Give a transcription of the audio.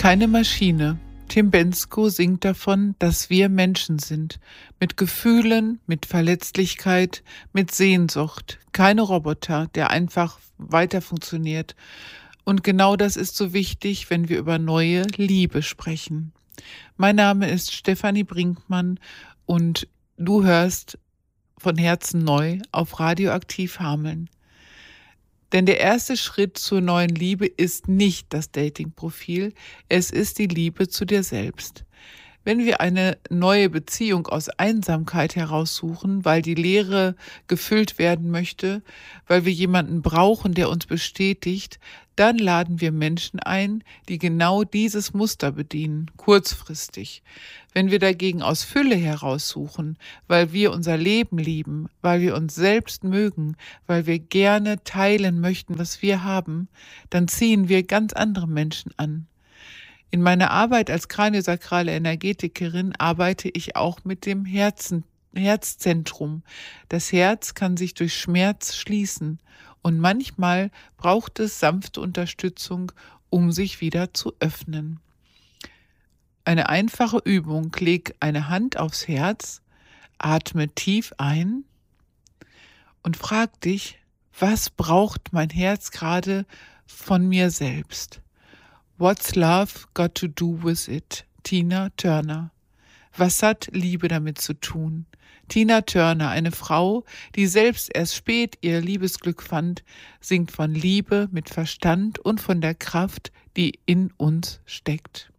keine Maschine. Tim Bendzko singt davon, dass wir Menschen sind, mit Gefühlen, mit Verletzlichkeit, mit Sehnsucht, keine Roboter, der einfach weiter funktioniert. Und genau das ist so wichtig, wenn wir über neue Liebe sprechen. Mein Name ist Stefanie Brinkmann und du hörst von Herzen neu auf Radioaktiv Hameln. Denn der erste Schritt zur neuen Liebe ist nicht das Datingprofil, es ist die Liebe zu dir selbst. Wenn wir eine neue Beziehung aus Einsamkeit heraussuchen, weil die Leere gefüllt werden möchte, weil wir jemanden brauchen, der uns bestätigt, dann laden wir Menschen ein, die genau dieses Muster bedienen, kurzfristig. Wenn wir dagegen aus Fülle heraussuchen, weil wir unser Leben lieben, weil wir uns selbst mögen, weil wir gerne teilen möchten, was wir haben, dann ziehen wir ganz andere Menschen an. In meiner Arbeit als kraniosakrale Energetikerin arbeite ich auch mit dem Herzzentrum. Das Herz kann sich durch Schmerz schließen und manchmal braucht es sanfte Unterstützung, um sich wieder zu öffnen. Eine einfache Übung: leg eine Hand aufs Herz, atme tief ein und frag dich, was braucht mein Herz gerade von mir selbst? What's love got to do with it? Tina Turner. Was hat Liebe damit zu tun? Tina Turner, eine Frau, die selbst erst spät ihr Liebesglück fand, singt von Liebe mit Verstand und von der Kraft, die in uns steckt.